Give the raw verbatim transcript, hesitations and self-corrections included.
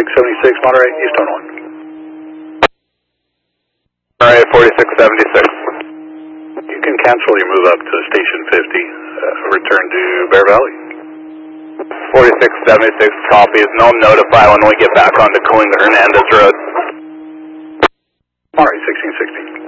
forty-six seventy-six, Monterey, Eastern one. Monterey, forty-six seventy-six. You can cancel your move up to Station fifty, uh, return to Bear Valley. forty-six seventy-six copies. No notify when we get back onto Colinga Hernandez Road. Monterey, sixteen sixty.